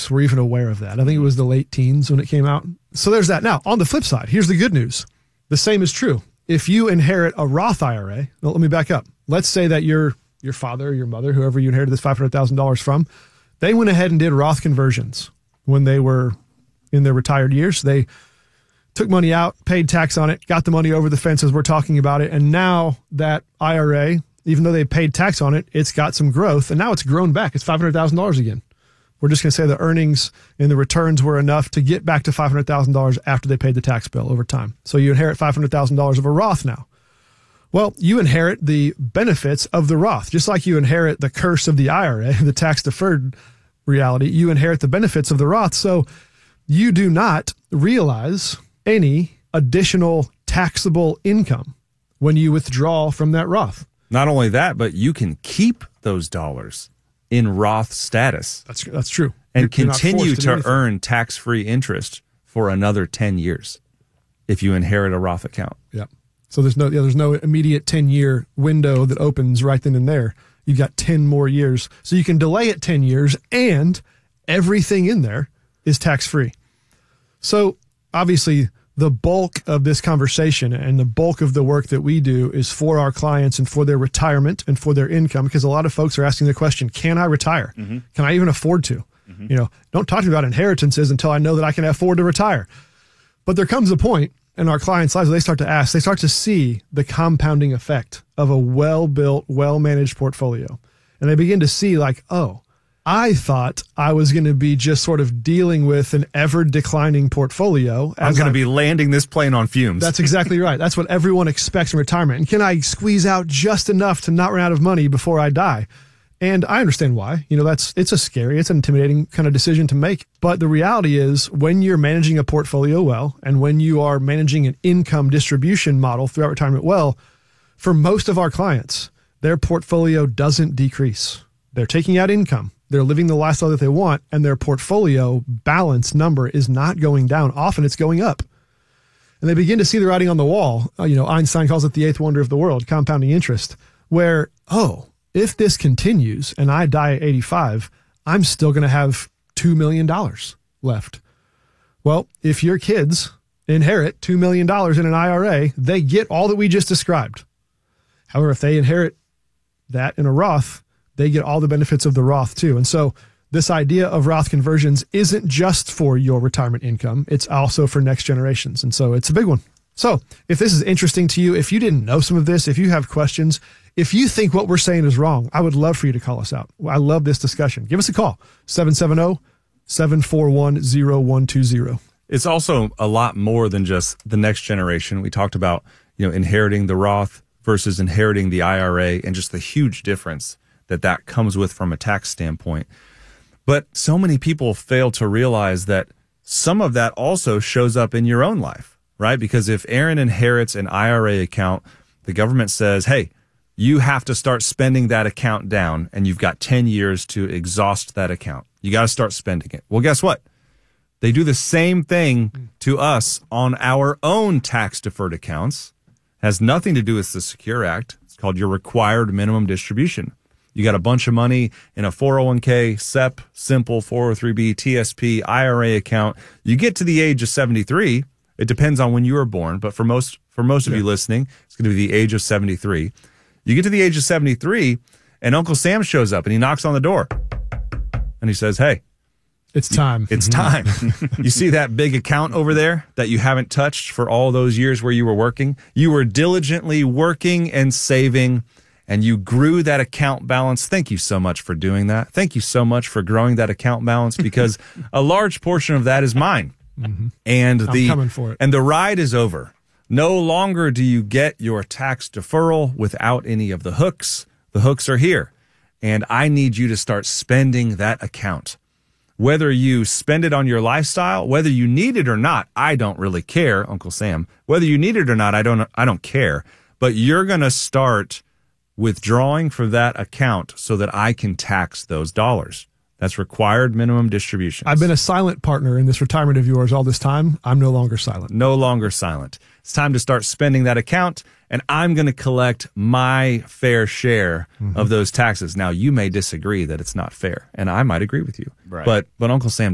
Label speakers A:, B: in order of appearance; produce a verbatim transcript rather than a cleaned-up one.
A: folks were even aware of that. I think it was the late teens when it came out. So there's that. Now, on the flip side, here's the good news. The same is true. If you inherit a Roth I R A, well, let me back up. Let's say that your your father, your mother, whoever you inherited this five hundred thousand dollars from, they went ahead and did Roth conversions when they were in their retired years. They took money out, paid tax on it, got the money over the fence as we're talking about it. And now that I R A, even though they paid tax on it, it's got some growth. And now it's grown back. It's five hundred thousand dollars again. We're just going to say the earnings and the returns were enough to get back to five hundred thousand dollars after they paid the tax bill over time. So you inherit five hundred thousand dollars of a Roth now. Well, you inherit the benefits of the Roth, just like you inherit the curse of the I R A, the tax-deferred reality. You inherit the benefits of the Roth. So you do not realize any additional taxable income when you withdraw from that Roth.
B: Not only that, but you can keep those dollars in Roth status.
A: That's that's true.
B: And
A: you're,
B: continue
A: you're to,
B: to earn tax-free interest for another ten years if you inherit a Roth account.
A: Yeah. So there's no yeah, there's no immediate ten-year window that opens right then and there. You've got ten more years. So you can delay it ten years, and everything in there is tax-free. So obviously, the bulk of this conversation and the bulk of the work that we do is for our clients and for their retirement and for their income, because a lot of folks are asking the question, can I retire? Mm-hmm. Can I even afford to? Mm-hmm. You know, don't talk to me about inheritances until I know that I can afford to retire. But there comes a point in our clients' lives where they start to ask, they start to see the compounding effect of a well-built, well-managed portfolio. And they begin to see like, oh, I thought I was going to be just sort of dealing with an ever-declining portfolio.
B: I'm going to be landing this plane on fumes.
A: That's exactly right. That's what everyone expects in retirement. And can I squeeze out just enough to not run out of money before I die? And I understand why. You know, that's it's a scary, it's an intimidating kind of decision to make. But the reality is, when you're managing a portfolio well, and when you are managing an income distribution model throughout retirement well, for most of our clients, their portfolio doesn't decrease. They're taking out income. They're living the lifestyle that they want, and their portfolio balance number is not going down. Often it's going up. And they begin to see the writing on the wall. Uh, you know, Einstein calls it the eighth wonder of the world, compounding interest, where, oh, if this continues and I die at eighty-five, I'm still going to have two million dollars left. Well, if your kids inherit two million dollars in an I R A, they get all that we just described. However, if they inherit that in a Roth, they get all the benefits of the Roth too. And so this idea of Roth conversions isn't just for your retirement income. It's also for next generations. And so it's a big one. So if this is interesting to you, if you didn't know some of this, if you have questions, if you think what we're saying is wrong, I would love for you to call us out. I love this discussion. Give us a call, seven seven zero, seven four one, zero one two zero.
B: It's also a lot more than just the next generation. We talked about, you know, inheriting the Roth versus inheriting the I R A and just the huge difference that that comes with from a tax standpoint. But so many people fail to realize that some of that also shows up in your own life, right? Because if Aaron inherits an I R A account, the government says, hey, you have to start spending that account down, and you've got ten years to exhaust that account. You got to start spending it. Well, guess what? They do the same thing to us on our own tax-deferred accounts. It has nothing to do with the Secure Act. It's called your required minimum distribution. You got a bunch of money in a four oh one k, S E P, Simple, four oh three b, T S P, I R A account. You get to the age of seventy-three. It depends on when you were born, but for most for most of yeah. you listening, it's going to be the age of seventy-three. You get to the age of seventy-three, and Uncle Sam shows up, and he knocks on the door. And he says, hey.
A: It's time.
B: It's time. You see that big account over there that you haven't touched for all those years where you were working? You were diligently working and saving, and you grew that account balance. Thank you so much for doing that. Thank you so much for growing that account balance, because a large portion of that is mine. Mm-hmm. And
A: I'm
B: the
A: coming for it.
B: And the ride is over. No longer do you get your tax deferral without any of the hooks. The hooks are here. And I need you to start spending that account. Whether you spend it on your lifestyle, whether you need it or not, I don't really care, Uncle Sam. Whether you need it or not, I don't I don't care. But you're going to start withdrawing from that account so that I can tax those dollars. That's required minimum distributions.
A: I've been a silent partner in this retirement of yours all this time. I'm no longer silent.
B: No longer silent. It's time to start spending that account, and I'm going to collect my fair share mm-hmm. of those taxes. Now, you may disagree that it's not fair, and I might agree with you.
C: Right.
B: But but Uncle Sam